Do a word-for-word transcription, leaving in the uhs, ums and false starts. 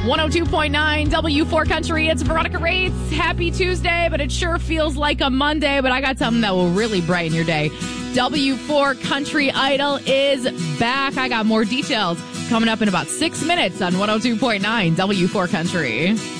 one oh two point nine W four Country. It's Veronica Rates. Happy Tuesday, but it sure feels like a Monday. But I got something that will really brighten your day. W four Country Idol is back. I got more details coming up in about six minutes on one oh two point nine W four Country.